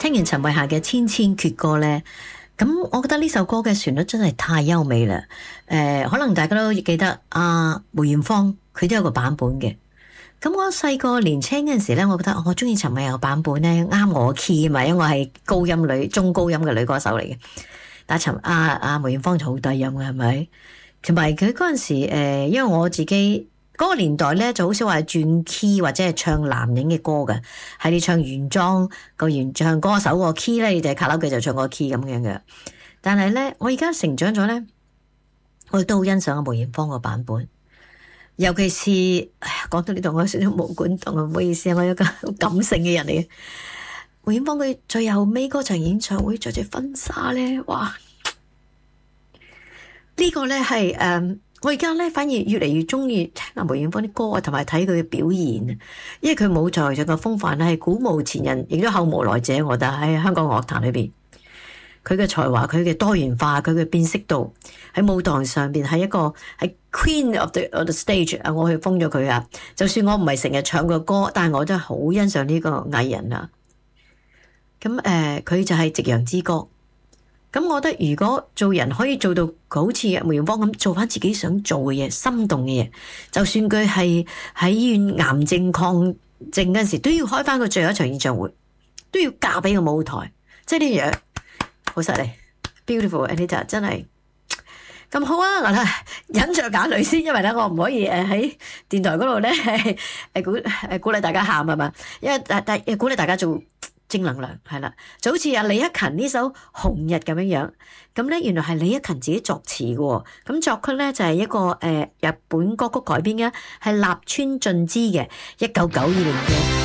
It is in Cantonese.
聽完陳慧嫻嘅《千千闕歌》咧，咁我覺得呢首歌嘅旋律真係太優美啦。可能大家都記得梅艷芳佢都有個版本嘅。咁我細個年青嗰陣時咧，我覺得我中意陳慧嫻嘅版本咧，啱我 key 嘛，因為我係高音女、中高音嘅女歌手嚟嘅。但係梅艷芳就好低音嘅，係咪？同埋佢嗰陣時，因為我自己嗰個年代咧，就好少話轉 key 或者係唱男人嘅歌嘅，係你唱原裝個原唱歌手個 key 咧，你就係卡拉 OK 就唱個 key 咁樣嘅。但係咧，我而家成長咗咧，我都好欣賞梅艷芳個版本。尤其是講到呢度，我有少少毛管戙啊，唔好意思啊，我係一個好感性嘅人嚟嘅。梅艷芳佢最後尾嗰場演唱會着住婚紗咧，哇！呢個咧係我而家咧反而越嚟越中意聽阿梅艷芳啲歌啊，同埋睇佢嘅表現，因為佢舞台上嘅風範咧係鼓舞前人，亦都後無來者。我覺得喺香港樂壇裏邊，佢嘅才華、佢嘅多元化、佢嘅辨識度喺舞台上邊係一個係 Queen of the stage 啊！我去封咗佢啊！就算我唔係成日唱個歌，但係我都係好欣賞呢個藝人啊！咁佢就係夕陽之歌。咁我覺得如果做人可以做到好似梅艷芳咁做翻自己想做嘅嘢，心動嘅嘢，就算佢係喺醫院癌症抗症嗰陣時，都要開翻個最後一場演唱會，都要嫁俾個舞台，即係呢樣好犀利 ，beautiful Anita 真係咁好啊！我睇忍着眼淚先，因為咧我唔可以喺電台嗰度咧鼓勵大家喊係嘛，因為鼓勵大家做正能量係啦，就好似李克勤呢首《紅日》咁樣樣，咁咧原來係李克勤自己作詞嘅，咁作曲咧就係一個日本歌曲改編嘅，係立川俊之嘅1992年嘅。